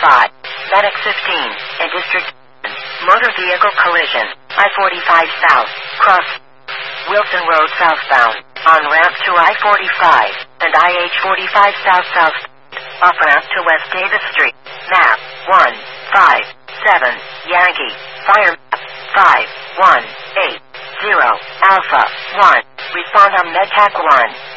5. Medic 15, in District. Motor vehicle collision. I-45 South. Cross Wilson Road southbound. On ramp to I-45 and IH-45 south. Off-ramp to West Davis Street. Map 157 Yankee. Fire map 5180 Alpha 1. Respond on MedTac 1.